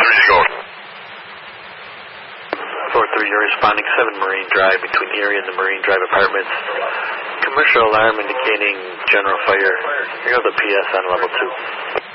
ready to go. 4-3, you're responding 7 Marine Drive between Erie and the Marine Drive Apartments. Commercial alarm indicating general fire. You have the PS on level 2.